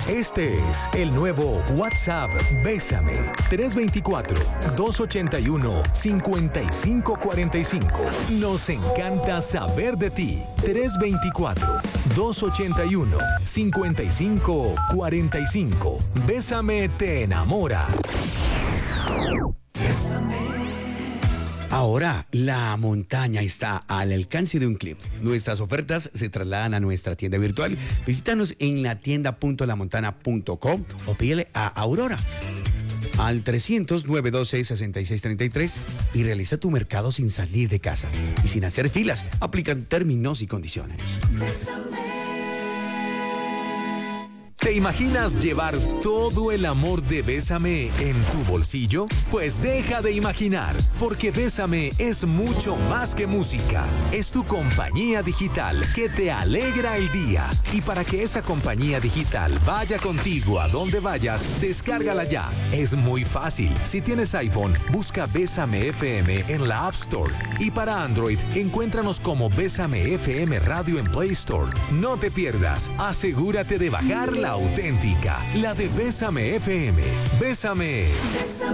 Este es el nuevo WhatsApp Bésame. 324-281-5545. Nos encanta saber de ti. 324-281-5545. Bésame te enamora. Ahora la montaña está al alcance de un clic. Nuestras ofertas se trasladan a nuestra tienda virtual. Visítanos en la tienda.lamontana.com o pídele a Aurora al 300-912-6633 y realiza tu mercado sin salir de casa y sin hacer filas. Aplican términos y condiciones. ¿Te imaginas llevar todo el amor de Bésame en tu bolsillo? Pues deja de imaginar, porque Bésame es mucho más que música. Es tu compañía digital que te alegra el día. Y para que esa compañía digital vaya contigo a donde vayas, descárgala ya. Es muy fácil. Si tienes iPhone, busca Bésame FM en la App Store. Y para Android, encuéntranos como Bésame FM Radio en Play Store. No te pierdas. Asegúrate de bajar la auténtica, la de Bésame FM. Bésame.